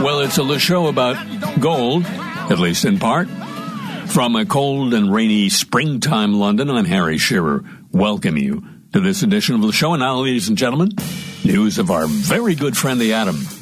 Well, it's a show about gold, at least in part. From a cold and rainy springtime London, I'm Harry Shearer. Welcome you to this edition of the show. And now, ladies and gentlemen, news of our very good friend, the Atom.